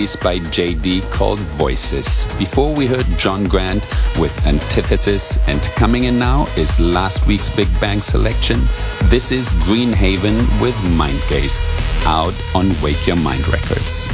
release by JD called Voices. Before we heard John Grant with Antithesis, and coming in now is last week's Big Bang selection. This is Green Haven with Mind Gaze, out on Wake Your Mind Records.